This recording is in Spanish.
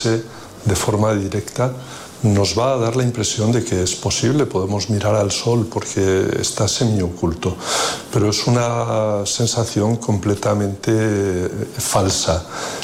de forma directa, nos va a dar la impresión de que es posible, podemos mirar al Sol porque está semioculto, pero es una sensación completamente falsa.